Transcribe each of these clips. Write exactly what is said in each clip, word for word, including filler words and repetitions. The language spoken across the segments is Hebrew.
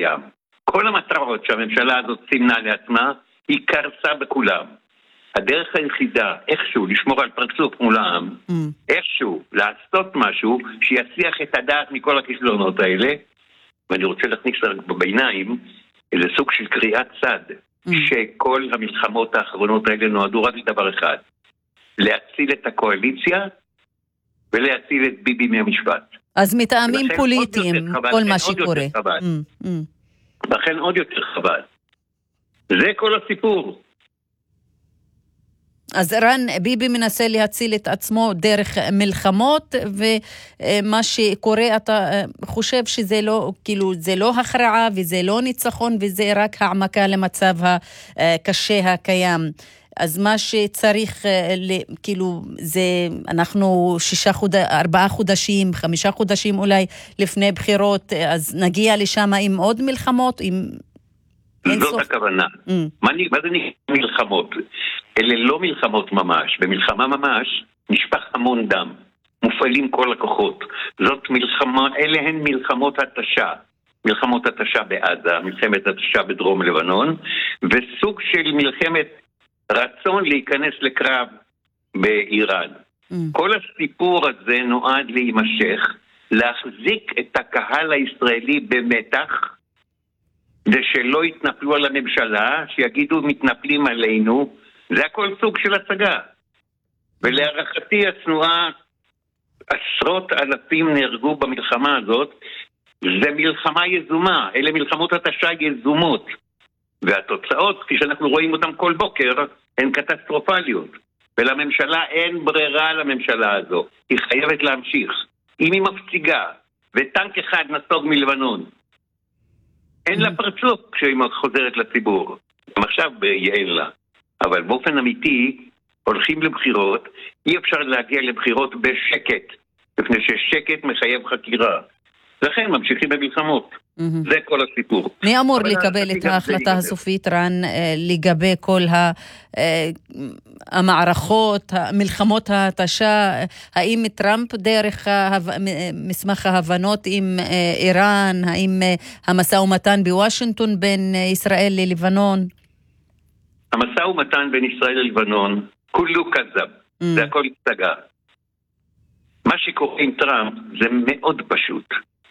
קיים. כל המטרות שהממשלה הזאת סימנה לעצמה, היא קרסה בכולם. הדרך היחידה, איכשהו, לשמור על פרצוף מול העם, mm. איכשהו, לעשות משהו שיסיח את הדעת מכל הכישלונות האלה, ואני רוצה להכניס בביניים איזה סוג של קריאת צד, mm. שכל המלחמות האחרונות האלה נועדו רק לדבר אחד, להציל את הקואליציה ולהציל את ביבי מהמשפט. אז מטעמים פוליטיים, כל מה שקורה. Mm. Mm. לכן עוד יותר חבל. זה כל הסיפור. אז רן, ביבי מנסה להציל את עצמו דרך מלחמות, ומה שקורה, אתה חושב שזה לא, כאילו, זה לא הכרעה וזה לא ניצחון, וזה רק העמקה למצב הקשה הקיים. אז מה שצריך, כאילו, זה, אנחנו שישה חוד... ארבעה חודשים, חמישה חודשים אולי לפני בחירות, אז נגיע לשם עם עוד מלחמות, עם... זאת הכוונה. Mm. מה, מה זה מלחמות? אלה לא מלחמות ממש. במלחמה ממש נשפך המון דם. מופעלים כל הכוחות. זאת מלחמה, אלה הן מלחמות התשה. מלחמות התשה בעזה, מלחמת התשה בדרום לבנון, וסוג של מלחמת רצון להיכנס לקרב באיראן. Mm. כל הסיפור הזה נועד להימשך, להחזיק את הקהל הישראלי במתח, ושלא יתנפלו על הממשלה, שיגידו מתנפלים עלינו, זה הכל סוג של הצגה. ולהערכתי הצנועה, עשרות אלפים נהרגו במלחמה הזאת, זה מלחמה יזומה, אלה מלחמות התשה יזומות. והתוצאות, כפי שאנחנו רואים אותם כל בוקר, הן קטסטרופליות. ולממשלה אין ברירה לממשלה הזו, היא חייבת להמשיך. אם היא מפציגה, וטנק אחד נסוג מלבנון, אין לה פרצוף כשהיא חוזרת לציבור. גם עכשיו יעל לה. אבל באופן אמיתי, הולכים לבחירות, אי אפשר להגיע לבחירות בשקט, לפני ששקט מחייב חקירה. לכן ממשיכים במלחמות. זה כל הסיפור. מי אמור לקבל את ההחלטה הסופית, רן, לגבי כל המערכות, מלחמות התשה? האם טראמפ דרך מסמך ההבנות עם איראן, האם המשא ומתן בוושינגטון בין ישראל ללבנון? המשא ומתן בין ישראל ללבנון כולו כזב, זה הכל הצגה. מה שקורה עם טראמפ זה מאוד פשוט.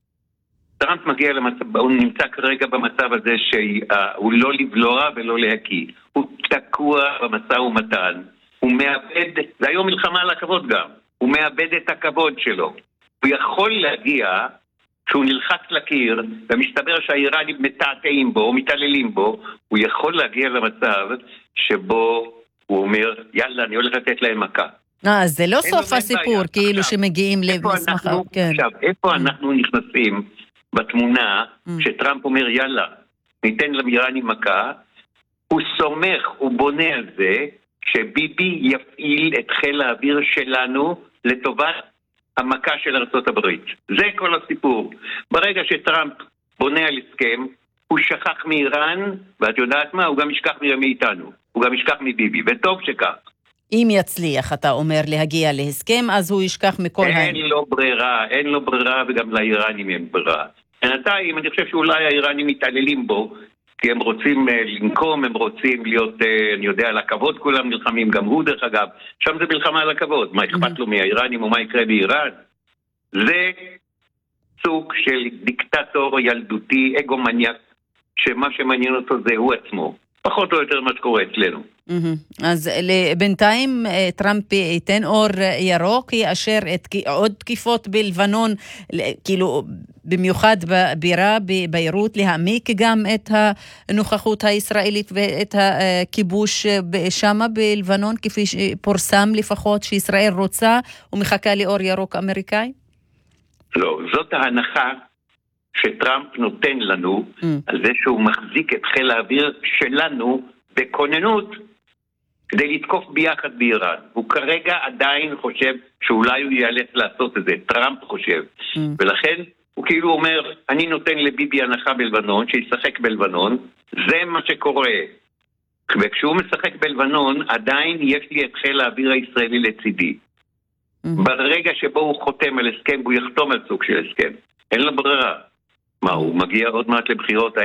טראמפ מגיע למצב, הוא נמצא כרגע במצב הזה שהוא לא לבלוע ולא להקיא. הוא תקוע במשא ומתן. הוא מאבד, זה היום מלחמה על הכבוד גם, הוא מאבד את הכבוד שלו. הוא יכול להגיע, כשהוא נלחץ לקיר, ומסתבר שהאיראנים מתעתעים בו, מתעללים בו, הוא יכול להגיע למצב שבו הוא אומר, יאללה, אני הולך לתת להם מכה. אה, זה לא סוף הסיפור, כאילו שמגיעים למסמך. עכשיו, איפה אנחנו נכנסים בתמונה שטראמפ אומר, יאללה, ניתן לאיראנים מכה, הוא סומך, הוא בונה על זה, שביבי יפעיל את חיל האוויר שלנו לטובת המכה של ארצות הברית. זה כל הסיפור. ברגע שטראמפ בונה על הסכם, הוא שכח מאיראן, ואת יודעת מה? הוא גם ישכח מאיתנו. הוא גם ישכח מביבי, וטוב שכך. אם יצליח, אתה אומר, להגיע להסכם, אז הוא ישכח מכל אין העניין. אין לו ברירה, אין לו ברירה, וגם לאיראנים אין ברירה. בינתיים, אני חושב שאולי האיראנים מתעללים בו, כי הם רוצים לנקום, הם רוצים להיות, אני יודע, על הכבוד כולם נלחמים, גם הוא דרך אגב, שם זה מלחמה על הכבוד, מה אכפת לו מהאיראנים או מה יקרה באיראן? זה סוג של דיקטטור ילדותי, אגומניאק, שמה שמעניין אותו זה הוא עצמו, פחות או יותר מה שקורה אצלנו. אז בינתיים טראמפ ייתן אור ירוק, יאשר עוד תקיפות בלבנון, כאילו במיוחד בבירה בביירות, להעמיק גם את הנוכחות הישראלית ואת הכיבוש שמה בלבנון, כפי שפורסם לפחות שישראל רוצה ומחכה לאור ירוק אמריקאי? לא, זאת ההנחה שטראמפ נותן לנו mm. על זה שהוא מחזיק את חיל האוויר שלנו בכוננות כדי לתקוף ביחד באיראן. הוא כרגע עדיין חושב שאולי הוא ייאלץ לעשות את זה. טראמפ חושב. Mm. ולכן הוא כאילו אומר, אני נותן לביבי הנחה בלבנון, שישחק בלבנון. זה מה שקורה. וכשהוא משחק בלבנון, עדיין יש לי את חיל האוויר הישראלי לצידי. Mm. ברגע שבו הוא חותם על הסכם, הוא יחתום על סוג של הסכם. אין לו ברירה. מה, הוא מגיע עוד מעט לבחירות